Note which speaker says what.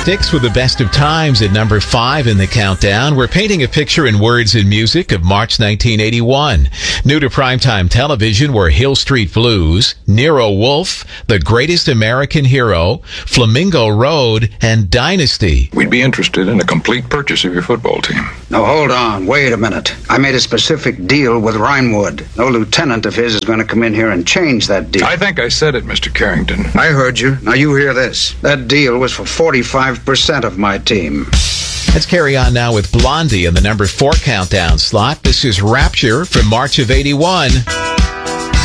Speaker 1: Sticks with the best of times at number 5 in the countdown. We're painting a picture in words and music of March 1981. New to primetime television were Hill Street Blues, Nero Wolfe, The Greatest American Hero, Flamingo Road, and Dynasty.
Speaker 2: We'd be interested in a complete purchase of your football team.
Speaker 3: Now, hold on. Wait a minute. I made a specific deal with Rhinewood. No lieutenant of his is going to come in here and change that deal.
Speaker 2: I think I said it, Mr. Carrington.
Speaker 3: I heard you. Now, you hear this. That deal was for 45% of my team.
Speaker 1: Let's carry on now with Blondie in the number 4 countdown slot. This is Rapture from March of 81.